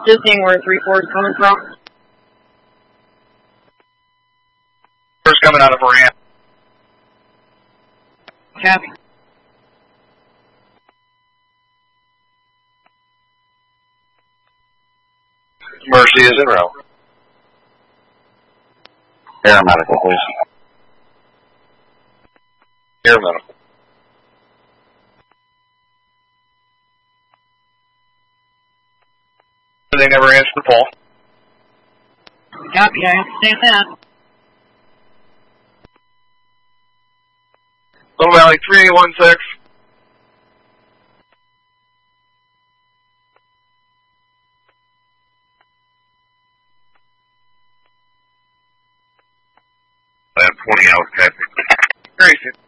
Just seeing where 3-4 is coming from. First coming out of a ramp. Copy. Mercy is en route. Air medical, please. Air medical. They never answered the call. Copy, I understand that. Little Valley 3816. I have 20 hours, Patrick. Grayson.